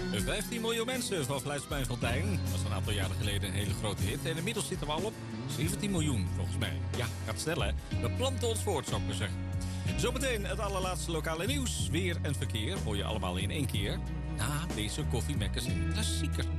15 miljoen mensen van Fluitsplein Fontijn. Dat was een aantal jaren geleden een hele grote hit. En inmiddels zitten we al op 17 miljoen, volgens mij. Ja, gaat snel, hè? We planten ons voort, zou ik maar zeggen. Zometeen het allerlaatste lokale nieuws. Weer en verkeer hoor je allemaal in één keer. Na deze Koffie Magazine klassieker.